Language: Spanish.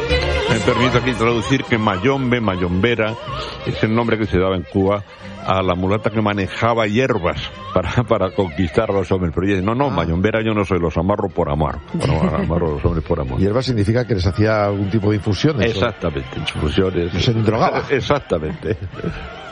Me permito aquí traducir que mayombe, mayombera, es el nombre que se daba en Cuba a la mulata que manejaba hierbas para conquistar a los hombres. Pero ella dice, no, mayombera yo no soy, los amarro por amor. Bueno, amarro a los hombres por amor. Hierba significa que les hacía algún tipo de infusiones. Exactamente, infusiones. Se drogaba. Exactamente.